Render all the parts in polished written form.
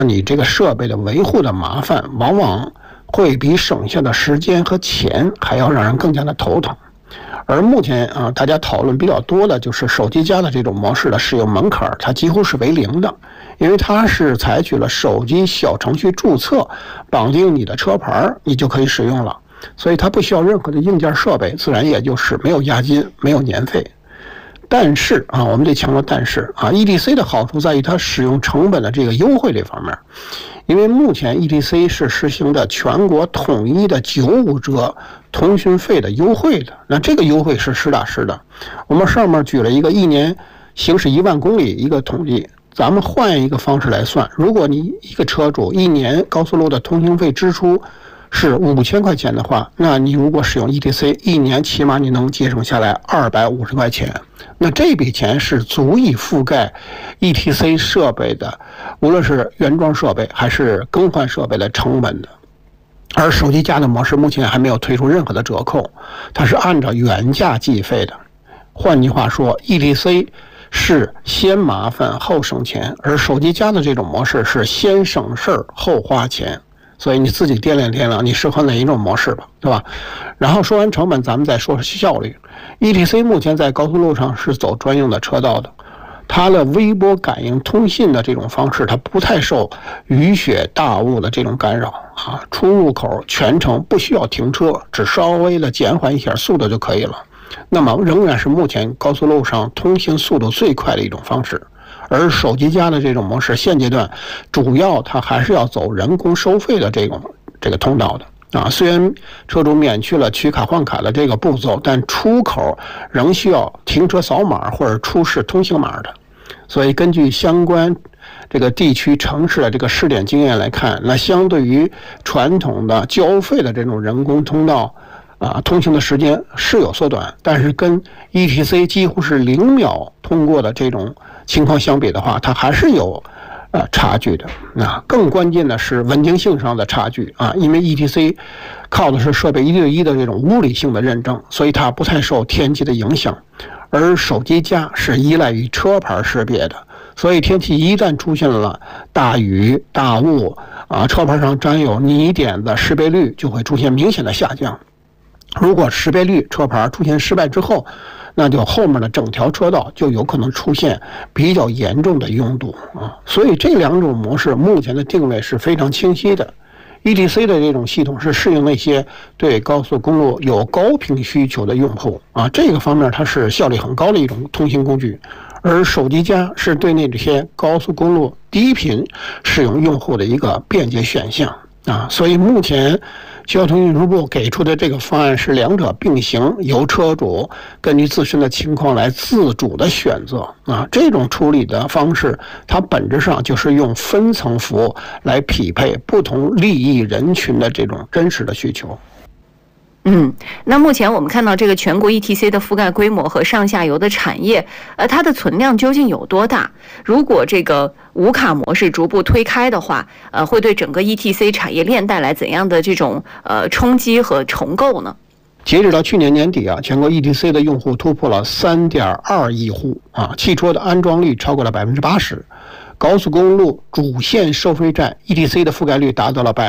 你这个设备的维护的麻烦，往往会比省下的时间和钱还要让人更加的头疼。而目前大家讨论比较多的就是手机加的这种模式的使用门槛，它几乎是为零的，因为它是采取了手机小程序注册，绑定你的车牌，你就可以使用了，所以它不需要任何的硬件设备，自然也就是没有押金，没有年费。但是我们得强调但是ETC 的好处在于它使用成本的这个优惠这方面，因为目前 ETC 是实行的全国统一的95折通讯费的优惠的，那这个优惠是实打实的。我们上面举了一个1年行驶1万公里一个统计，咱们换一个方式来算，如果你一个车主1年高速路的通行费支出是5000块钱的话，那你如果使用 ETC， 1年起码你能节省下来250块钱。那这笔钱是足以覆盖 ETC 设备的，无论是原装设备还是更换设备的成本的。而手机加的模式目前还没有推出任何的折扣，它是按照原价计费的。换句话说 ，ETC 是先麻烦后省钱，而手机加的这种模式是先省事儿后花钱。所以你自己掂量，你适合哪一种模式吧，对吧？然后说完成本，咱们再说效率。ETC 目前在高速路上是走专用的车道的，它的微波感应通信的这种方式，它不太受雨雪大雾的这种干扰出入口全程不需要停车，只稍微的减缓一下速度就可以了。那么仍然是目前高速路上通行速度最快的一种方式。而手机加的这种模式，现阶段主要它还是要走人工收费的这个通道的虽然车主免去了取卡换卡的这个步骤，但出口仍需要停车扫码或者出示通行码的。所以根据相关这个地区城市的这个试点经验来看，那相对于传统的交费的这种人工通道通行的时间是有缩短，但是跟 ETC 几乎是0秒通过的这种情况相比的话，它还是有差距的。更关键的是稳定性上的差距因为 ETC 靠的是设备1对1的这种物理性的认证，所以它不太受天气的影响，而手机加是依赖于车牌识别的，所以天气一旦出现了大雨大雾车牌上沾有泥点的识别率就会出现明显的下降。如果识别率车牌出现失败之后，那就后面的整条车道就有可能出现比较严重的拥堵所以这两种模式目前的定位是非常清晰的。ETC 的这种系统是适应那些对高速公路有高频需求的用户这个方面它是效率很高的一种通行工具，而手机加是对那些高速公路低频使用用户的一个便捷选项所以目前交通运输部给出的这个方案是两者并行，由车主根据自身的情况来自主的选择这种处理的方式，它本质上就是用分层服务来匹配不同利益人群的这种真实的需求。 那目前我们看到这个全国 ETC 的覆盖规模和上下游的产业，它的存量究竟有多大？如果这个无卡模式逐步推开的话，会对整个 ETC 产业链带来怎样的这种冲击和重构呢？ 截止到去年年底全国 ETC 的用户突破了3.2亿户汽车的安装率超过了80%。高速公路主线收费站 ETC 的覆盖率达到了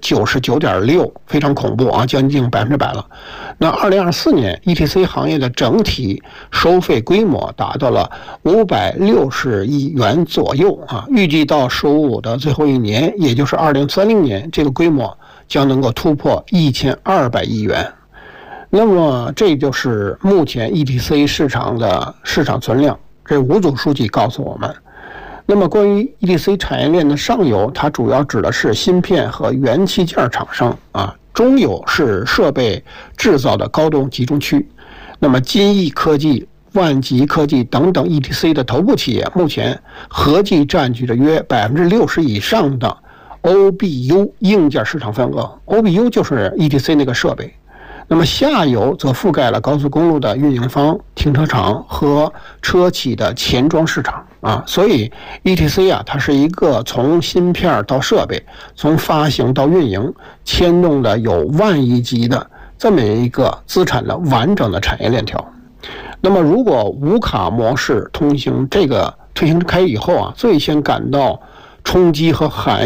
99.6%，非常恐怖将近100%了。那2024年 ETC 行业的整体收费规模达到了560亿元左右预计到15的最后一年，也就是2030年，这个规模将能够突破1200亿元。那么这就是目前 ETC 市场的市场存量，这5组数据告诉我们。那么关于 ETC 产业链的上游，它主要指的是芯片和元器件厂商中游是设备制造的高度集中区。那么金益科技、万极科技等等 ETC 的头部企业，目前合计占据着约60%以上的 OBU 硬件市场份额。OBU 就是 ETC 那个设备。那么下游则覆盖了高速公路的运营方、停车场和车企的前装市场所以 ETC 它是一个从芯片到设备，从发行到运营牵动的有万亿级的这么一个资产的完整的产业链条。那么如果无卡模式通行这个推行开以后最先感到冲击和寒